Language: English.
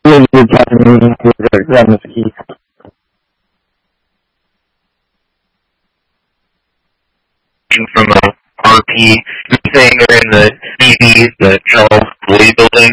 You're talking to grab the key. From a RP, you're saying they're in the EV, the Charles Lee building?